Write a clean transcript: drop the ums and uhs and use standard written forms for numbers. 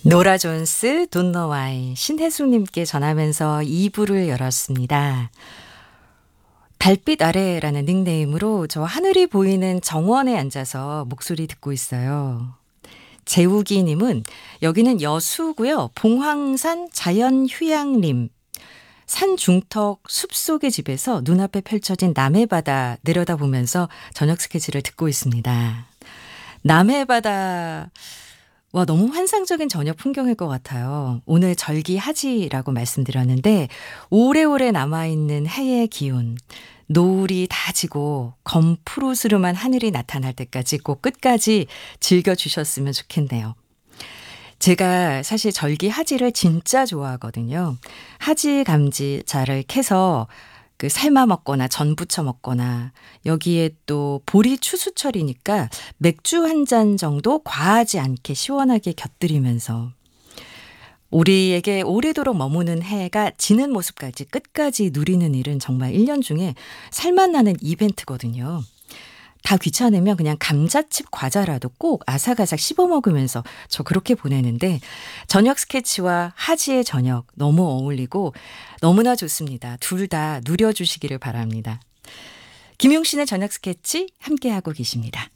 노라 존스 Don't Know Why 신혜숙님께 전하면서 2부를 열었습니다. 달빛 아래라는 닉네임으로 저 하늘이 보이는 정원에 앉아서 목소리 듣고 있어요. 재우기님은 여기는 여수고요. 봉황산 자연휴양림 산 중턱 숲속의 집에서 눈앞에 펼쳐진 남해바다 내려다보면서 저녁 스케치를 듣고 있습니다. 남해바다 와, 너무 환상적인 저녁 풍경일 것 같아요. 오늘 절기하지라고 말씀드렸는데 오래오래 남아있는 해의 기운, 노을이 다 지고 검푸르스름한 하늘이 나타날 때까지 꼭 끝까지 즐겨주셨으면 좋겠네요. 제가 사실 절기하지를 진짜 좋아하거든요. 하지 감지자를 캐서 삶아 먹거나 전 부쳐 먹거나 여기에 또 보리 추수철이니까 맥주 한 잔 정도 과하지 않게 시원하게 곁들이면서 우리에게 오래도록 머무는 해가 지는 모습까지 끝까지 누리는 일은 정말 1년 중에 살만 나는 이벤트거든요. 다 귀찮으면 그냥 감자칩 과자라도 꼭 아삭아삭 씹어 먹으면서 저 그렇게 보내는데 저녁 스케치와 하지의 저녁 너무 어울리고 너무나 좋습니다. 둘 다 누려주시기를 바랍니다. 김용신의 저녁 스케치 함께하고 계십니다.